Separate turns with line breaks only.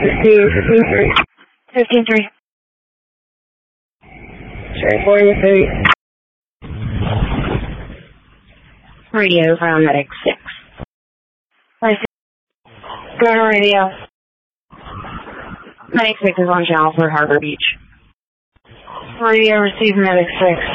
15-3. Radio paramedic 6. Go to radio. Medic 6 is on channel for Harbor Beach. Radio receive medic 6.